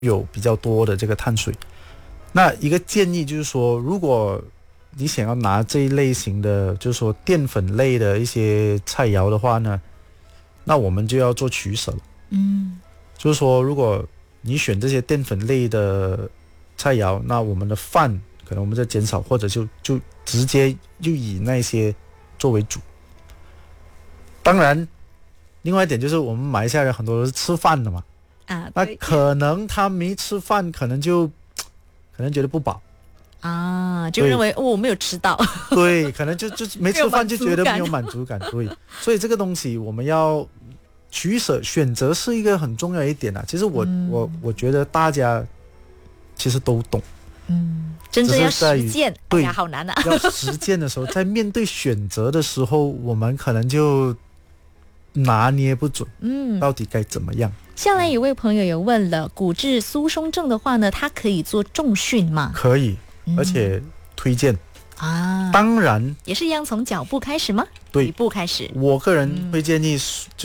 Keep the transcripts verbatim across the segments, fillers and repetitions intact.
有比较多的这个碳水。那一个建议就是说，如果你想要拿这一类型的，就是说淀粉类的一些菜肴的话呢，那我们就要做取舍了。 嗯， 就是说，如果你选这些淀粉类的菜肴，那我们的饭可能我们就减少，或者就就直接就以那些作为主。当然，另外一点就是我们马来西亚人很多都是吃饭的嘛， 啊， 那对可能他没吃饭，可能就可能觉得不饱。 啊，就认为、哦、我没有吃到， 对，可能就就没吃饭就觉得没有没有满足感。对，所以这个东西我们要取舍，选择是一个很重要一点啊。其实我、 嗯、 我我觉得大家其实都懂， 嗯，真正要实践， 对， 哎呀，好难啊！ 要实践的时候，在面对选择的时候，我们可能就拿捏不准， 嗯， 到底该怎么样。 下来有位朋友有问了，骨质疏松症的话呢，他可以做重训吗？ 可以，而且推荐、 嗯、啊， 当然也是一样，从脚步开始吗？ 对， 一步开始。 我个人会建议，就是，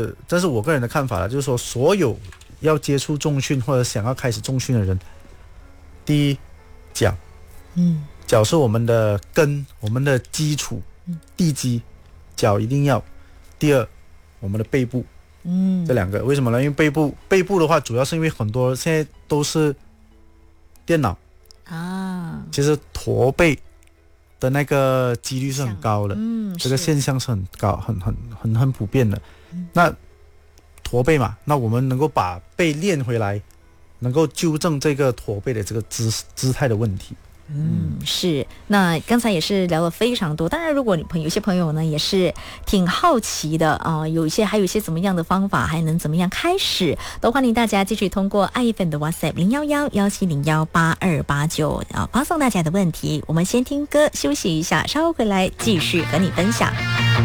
这是我个人的看法了，就是说，所有要接触重训或者想要开始重训的人，第一，脚， 嗯， 脚是我们的根，我们的基础，地基，脚一定要。第二，我们的背部， 嗯， 这两个为什么呢？因为背部，背部的话，主要是因为很多现在都是电脑啊， 其实驼背的那个几率是很高的， 嗯， 这个现象是很高、很很很很普遍的。嗯、那驼背嘛，那我们能够把背练回来，能够纠正这个驼背的这个姿姿态的问题。 嗯，是。那刚才也是聊了非常多，当然如果你朋友有些朋友呢也是挺好奇的啊、呃，有一些还有一些怎么样的方法，还能怎么样开始，都欢迎大家继续通过爱 F M 的 WhatsApp 零一一一七零一八二八九啊发送大家的问题。我们先听歌休息一下，稍后回来继续和你分享。